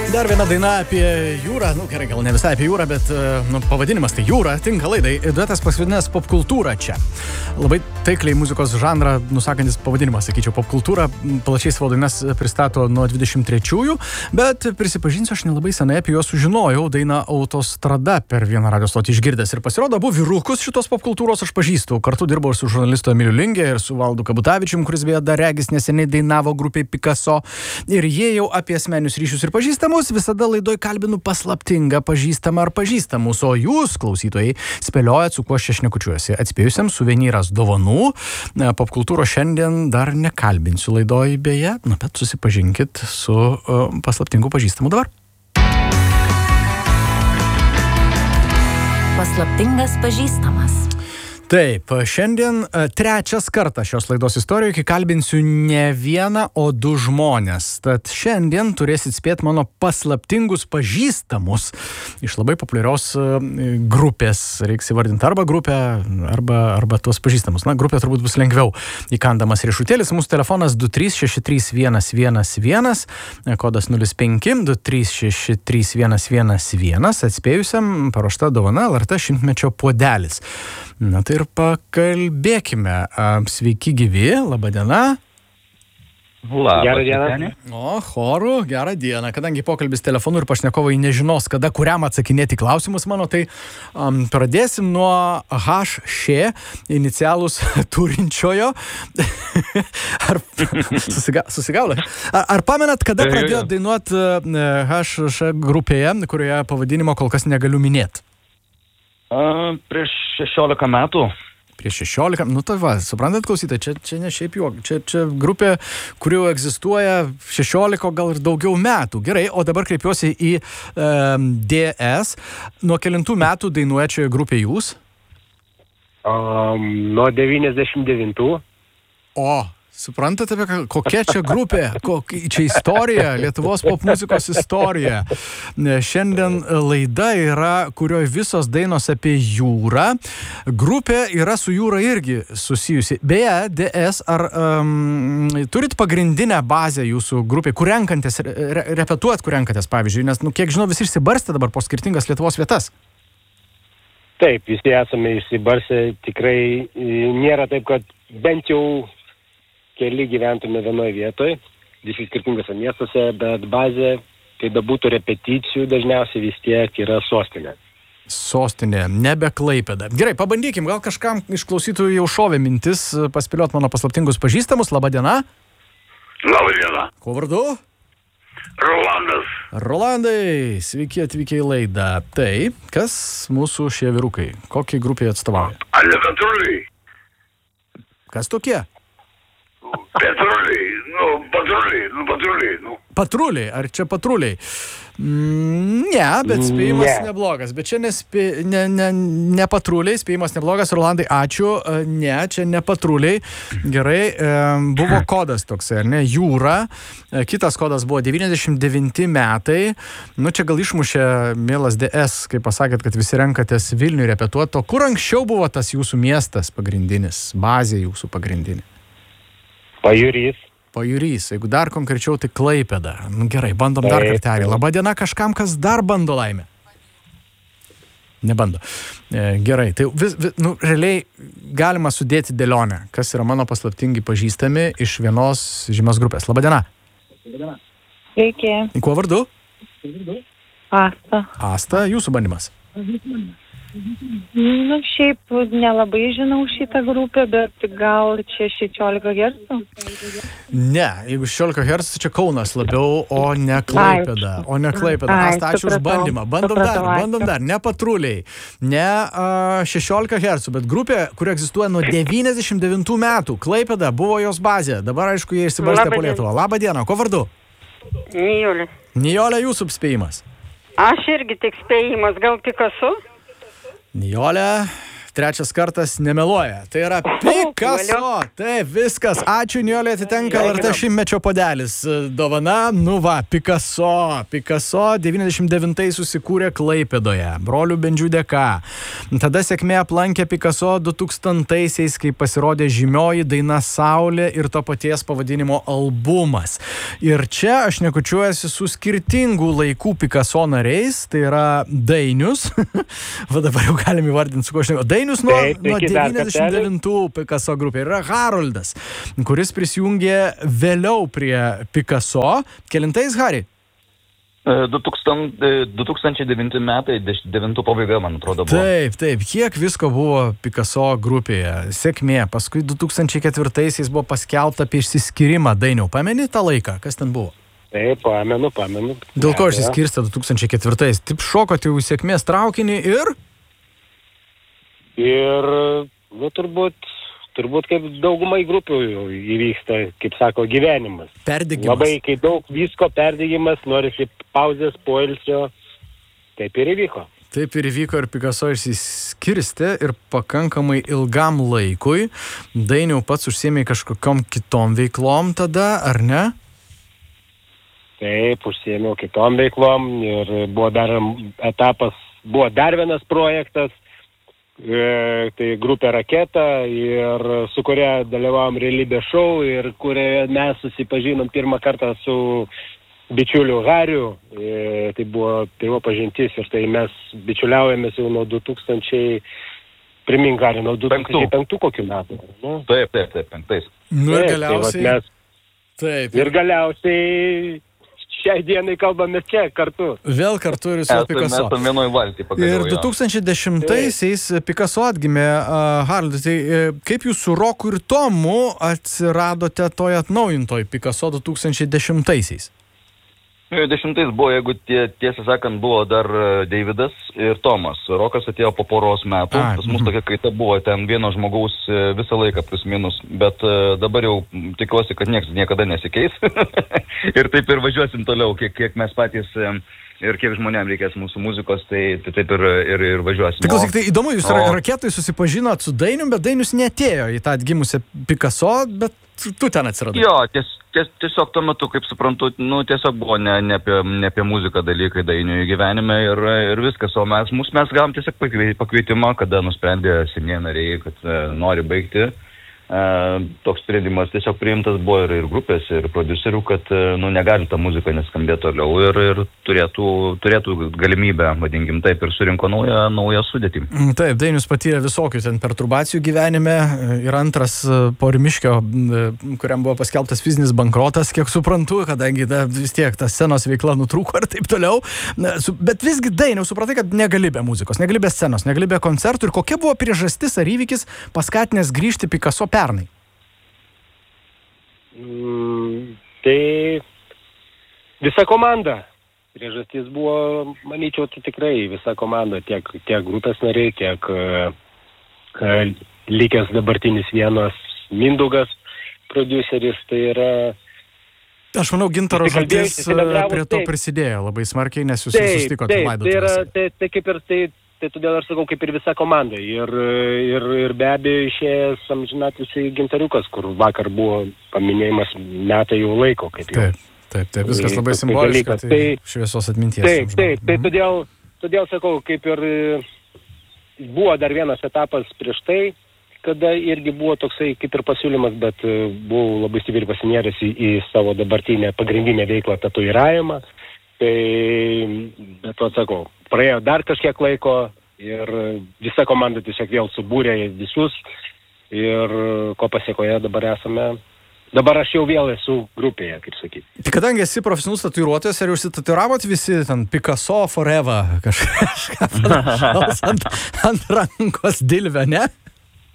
Dar viena daina apie jūrą, gerai, gal ne visai apie jūrą, bet pavadinimas tai jūra, tinka laidai. Duetas pasivadinęs popkultūra čia. Labai taikliai muzikos žanrą nusakantis pavadinimas, sakyčiau, popkultūra. Plačiai savo dainas pristato nuo 23-ųjų, bet prisipažinsiu, aš nelabai senai apie juos sužinojau. Dainą Autostrada per vieną radijo stotį išgirdęs ir pasirodo, abu vyrukus šitos popkultūros aš pažįstu. Kartu dirbau ir su žurnalistu Emiliu Lingė, ir su Valdu Kabutavičium, kuris beje dar regis neseniai dainavo grupėj Picasso. Ir jie jau apie asmeninius ryšius ir pažįstamus visada laidoj kalbinu paslaptingą pažįstamą ar pažįstamus, o jūs, klausytojai, spėliojat, su kuo aš čia šnekučiuosi. Atspėjusiam suvenyras dovanų. Popkultūros šiandien dar nekalbinsiu laidoj beje, bet susipažinkit su paslaptingu pažįstamu dabar. Paslaptingas pažįstamas. Taip, šiandien trečias kartas šios laidos istorijoje, kai kalbinsiu ne vieną, o du žmonės. Tad šiandien turėsit spėti mano paslaptingus pažįstamus iš labai populiarios grupės. Reiks įvardinti arba grupę, arba tuos pažįstamus. Grupė turbūt bus lengviau įkandamas riešutėlis. Mūsų telefonas 2363111, kodas 05, 2363111. Atspėjusiam paruošta dovana LRT 100-mečio puodelis. Tai ir pakalbėkime. Sveiki gyvi, laba diena. Gerą dieną. Choru, gerą dieną. Kadangi pokalbis telefonu ir pašnekovai nežinos, kada kuriam atsakinėti klausimus mano, tai pradėsim nuo H inicialus turinčiojo. Ar susigaulė? Ar pamenat, kada pradėjot dainuoti H grupėje, kurioje pavadinimo kol kas negaliu minėti? Prieš 16 metų. Prieš 16, tai va, suprantat, klausytojai, čia ne šiaip juok, čia grupė, kuri egzistuoja 16, gal ir daugiau metų. Gerai, o dabar kreipiuosi į DS. Nuo kelintų metų dainuojančioje grupė jūs? Nuo 99. O, suprantate, kokia čia grupė, čia istorija, Lietuvos popmuzikos istorija. Šiandien laida yra, kurioje visos dainos apie jūrą. Grupė yra su jūra irgi susijusi. Beje, DS, ar turit pagrindinę bazę jūsų grupė, kur renkatės, repetuot, kur renkatės, pavyzdžiui, nes, kiek žinau, visi išsibarstė dabar po skirtingas Lietuvos vietas. Taip, visi esame išsibarstę, tikrai nėra taip, kad bent jau keli gyventume vienoje vietoje, visi skirtingose miestuose, bet bazė, kai bebūtų repeticijų, dažniausiai vis tiek yra sostinė. Sostinė, nebe Klaipėda. Gerai, pabandykim, gal kažkam iš klausytojų jau šovė mintis paspėliot mano paslaptingus pažįstamus. Labą dieną. Labą dieną. Kuo vardu? Rolandas. Rolandai, sveiki atvykę į laidą. Tai, kas mūsų šie vyrukai? Kokiai grupiai atstovauja? Patruliai. Kas tokie? Patruliai. Patruliai, ar čia patruliai? Ne, bet spėjimas neblogas. Bet čia ne patruliai, spėjimas neblogas. Rolandai, ačiū. Ne, čia ne patruliai. Gerai, buvo kodas toks, ar ne? Jūra. Kitas kodas buvo 99 metai. Čia gal išmušė mielas DS, kai pasakėt, kad visi renkatės Vilnių repetuoti. O kur anksčiau buvo tas jūsų miestas pagrindinis, bazė jūsų pagrindinė? Pajūrys. Jeigu dar konkrečiau, tai Klaipėda. Gerai, bandom dar kartelį. Labą dieną kažkam, kas dar bando laimę. Nebando. Gerai, tai realiai galima sudėti dėlionę, kas yra mano paslaptingi pažįstami iš vienos žymios grupės. Labą dieną. Sveiki. Kuo vardu? Asta. Asta, jūsų bandymas. Šiaip nelabai žinau šitą grupę, bet gal čia 16 Hz? Ne, jeigu 16 Hz, čia Kaunas labiau, o ne Klaipėda. Asta, ačiū už bandymą. Bandom dar. Ne patruliai, ne 16 Hz, bet grupė, kuri egzistuoja nuo 99 metų. Klaipėda buvo jos bazė. Dabar, aišku, jie išsibarstė po Lietuvą. Labą dieną. Ko vardu? Nijolė. Nijolė, jūsų spėjimas. Aš irgi tik spėjimas. Gal Picasso? Nijolė, trečias kartas nemeluoja. Tai yra Picasso. Taip, viskas. Ačiū, Nijolė, atitenka LRT 100-mečio puodelis. Dovana, Picasso. Picasso 99 susikūrė Klaipėdoje, brolių Bendžių dėka. Tada sėkmė aplankė Picasso 2000-aisiais, kai pasirodė žymioji daina Saulė ir to paties pavadinimo albumas. Ir čia aš nekučiuojasi su skirtingų laikų Picasso nariais, tai yra Dainius. Va dabar jau galim įvardinti, su kuo aš neku. Dainius nuo 99 Picasso grupė. Yra Haroldas, kuris prisijungė vėliau prie Picasso. Kelintais, Harry? 2009 metai, 9 pabaiga, man atrodo, buvo. Taip. Kiek visko buvo Picasso grupėje. Sėkmė. Paskui 2004-aisiais buvo paskelbta apie išsiskyrimą. Dainiau, pameni tą laiką? Kas ten buvo? Taip, pamenu. Dėl ko išsiskirstė 2004-ais? Taip šokote į sėkmės traukinį ir? Ir, turbūt kaip daugumai grupių įvyksta, kaip sako, gyvenimas. Perdegimas. Labai, kai daug visko perdegimas, norisi pauzės, poilsio. Taip ir įvyko. Taip ir įvyko ir Picasso išsiskirstė ir pakankamai ilgam laikui. Dainiau, pats užsiėmė kažkokiom kitom veiklom tada, ar ne? Taip, užsiėmiau kitom veiklom ir buvo dar etapas, buvo dar vienas projektas, tai grupė Raketa, ir su kuria dalyvavom realybės šou ir kuria mes susipažinom pirmą kartą su bičiuliu Hariu. Tai buvo pirmo pažintis ir tai mes bičiuliaujamės jau nuo 2000, primink Harį, nuo 2005 kokių metų. Nu? Taip, 5. Nu ir galiausiai. Taip. Ir galiausiai šiai dienai kalbame čia kartu. Vėl kartu ir su Picasso. Mes tam vienoj valtį pagaliau. Ir 2010-aisiais Picasso atgimė. Haroldai, tai kaip jūs su Roku ir Tomu atsiradote toj atnaujintoj Picasso 2010-aisiais? 10 buvo, jeigu tiesą sakant, buvo dar Deividas ir Tomas. Rokas atėjo po poros metų. Pas mus tokia kaita buvo ten vieno žmogaus visą laiką plus minus. Bet dabar jau tikiuosi, kad niekas niekada nesikeis. Ir taip ir važiuosim toliau, kiek mes patys ir kiek žmonėms reikės mūsų muzikos, tai taip ir važiuosim. Tai klausyk, tai įdomu, jūs Raketui susipažinot su Dainium, bet Dainius neatėjo į tą atgimusią Picasso, bet tu ten atsiradai. Jo, tiesiog tuo metu, kaip suprantu, tiesiog buvo ne apie muziką dalykai Dainiui gyvenime ir viskas, o mes gavom tiesiog pakvietimą, kada nusprendė senieji nariai, kad nori baigti. Toks sprendimas tiesiog priimtas buvo ir grupės, ir prodiuserių, kad negali ta muzika neskambėti toliau ir turėtų galimybę, vadinkim taip, ir surinko naują sudėtį. Taip, Dainius patyrė visokių ten perturbacijų gyvenime ir antras po Rimiškio, kuriam buvo paskelbtas fizinis bankrotas, kiek suprantu, kadangi vis tiek ta scenos veikla nutrūko ir taip toliau. Bet visgi Dainius supratai, kad negali be muzikos, negali be scenos, negali be koncertų. Ir kokia buvo priežastis ar įvykis paskatinęs grįžti Picasso pernai? Tai visa komanda. Priežastis buvo, manyčiau, tai tikrai visa komanda, tiek grupės nariai, tiek likęs dabartinis vienas Mindaugas, prodiuseris, tai yra... Aš manau, Gintaro žodis prie to prisidėjo labai smarkiai, nes jūs susitikote laidotuvėse. Tai kaip ir tai todėl aš sakau, kaip ir visa komanda. Ir be abejo išėjęs amžinatilsį Gintariukas, kur vakar buvo paminėjimas metai jau laiko. Taip, viskas labai simboliška, tai šviesos atminties. Taip, todėl sakau, kaip ir buvo dar vienas etapas prieš tai, kada irgi buvo toksai kaip ir pasiūlymas, bet buvau labai stipriai pasinėręs į savo dabartinę pagrindinę veiklą tatuiravimą. Tai, bet to sakau, praėjo dar kažkiek laiko ir visa komanda tiesiog vėl subūrė visus ir ko pasiekoje dabar aš jau vėl esu grupėje, kaip sakyti. Tai kadangi esi profesionalus tatuiruotojas, ar užsitatuiravot visi ten Picasso Forever kažką ant rankos dilvę, ne?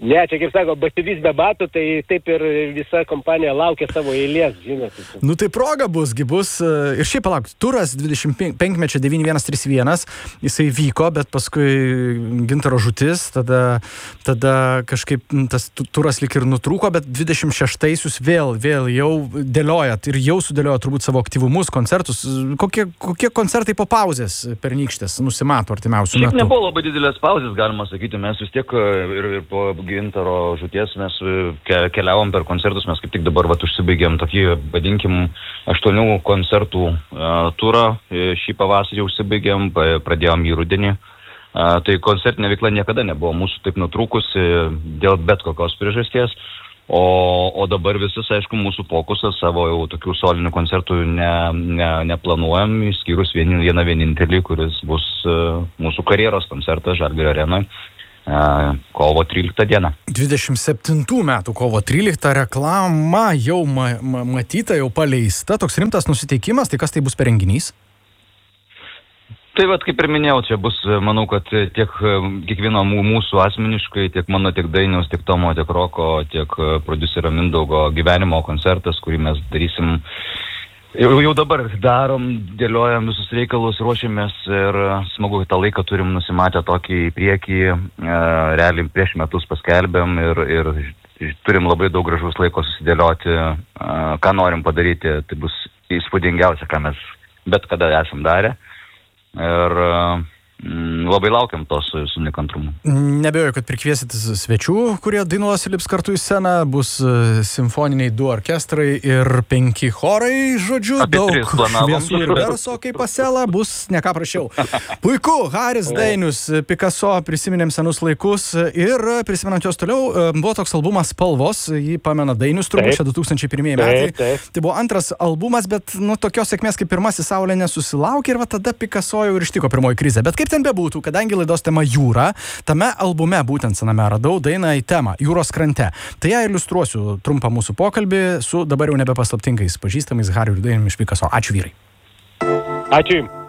Ne, čia kaip sako, basidys be batų, tai taip ir visa kompanija laukia savo eilės, žinot. Nu tai proga bus ir šiaip palauk, turas 25-mečio 9131, jisai vyko, bet paskui Gintaro žūtis, tada kažkaip tas turas lyg ir nutrūko, bet 26-aisius vėl jau dėliojat ir jau sudėliojat turbūt savo aktyvumus, koncertus. Kokie koncertai po pauzės pernykštės nusimato artimiausių metų? Šiaip nebuvo labai didelės pauzės, galima sakyti, mes vis tiek ir po Gintaro žūties mes keliavom per koncertus, mes kaip tik dabar užsibaigėm tokį, vadinkim, 8 koncertų turą, šį pavasarį užsibaigėm, pradėjom į rudenį. Tai koncertinė veikla niekada nebuvo mūsų taip nutrūkusi dėl bet kokios priežasties, o dabar visas, aišku, mūsų fokusas savo jau tokių solinių koncertų neplanuojam, išskyrus vieną vienintelį, kuris bus mūsų karjeros koncertas Žalgirio arenoje. Kovo 13 dieną. 27 metų kovo 13 reklama jau matyta, jau paleista, toks rimtas nusiteikimas, tai kas tai bus per renginys? Tai kaip ir minėjau, čia bus, manau, kad tiek kiekvieno mūsų asmeniškai, tiek mano, tiek Dainiaus, tiek Tomo, tiek Roko, tiek prodiuserio Mindaugo gyvenimo koncertas, kurį mes darysim. Jau dabar darom, dėliojam visus reikalus, ruošiamės ir smagu, kad tą laiką turim nusimatę tokį į priekį, realiai prieš metus paskelbėm ir turim labai daug gražus laiko susidėlioti, ką norim padaryti, tai bus įspūdingiausia, ką mes bet kada esam darę ir labai laukiam tos su nekantrumu. Nebejoju, kad prikviesit svečių, kurie dainuos ir lips kartu į sceną, bus simfoniniai 2 orkestrai ir 5 chorai, žodžiu, daug šviesų ir garso kaip pasela, bus ne ką prašiau. Puiku, Haris, Dainius, Picasso, prisiminėm senus laikus ir prisimenant jos toliau, buvo toks albumas Spalvos, jį pamena Dainius, turbūt čia 2001 metai. Tai buvo antras albumas, bet tokios sėkmės kaip pirmasis Saulė nesusilaukė ir tada Picasso jau ir ištiko pirmoji krizė. Bet kaip ten bebūtų, kadangi laidos tema jūra, tame albume būtent sename radau dainą į temą Jūros krante. Tai ją iliustruosiu trumpą mūsų pokalbį su dabar jau nebepaslaptingais pažįstamais Hariu ir Dainiumi iš Picasso. Ačiū vyrai. Ačiū.